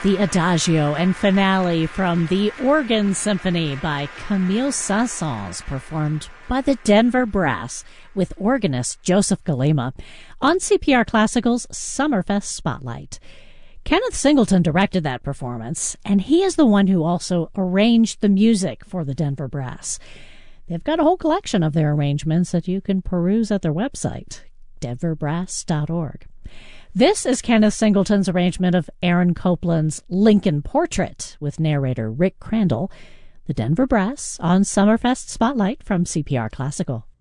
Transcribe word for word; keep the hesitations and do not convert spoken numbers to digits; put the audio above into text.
The Adagio and finale from the Organ Symphony by Camille Saint-Saëns, performed by the Denver Brass with organist Joseph Galima on C P R Classical's Summerfest Spotlight. Kenneth Singleton directed that performance, and he is the one who also arranged the music for the Denver Brass. They've got a whole collection of their arrangements that you can peruse at their website, denver brass dot org. This is Kenneth Singleton's arrangement of Aaron Copland's Lincoln Portrait with narrator Rick Crandall, the Denver Brass on Summerfest Spotlight from C P R Classical.